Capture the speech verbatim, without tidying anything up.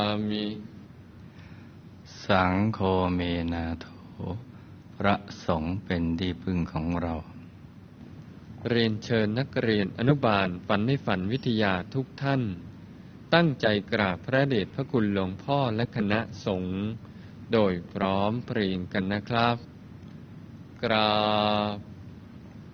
มิสังโฆเมนาโถพระสงฆ์เป็นที่พึ่งของเราเรียนเชิญนักเรียนอนุบาลฝันในฝันวิทยาทุกท่านตั้งใจกราบพระเดชพระคุณหลวงพ่อและคณะสงฆ์โดยพร้อมเพรียงกันนะครับกราบ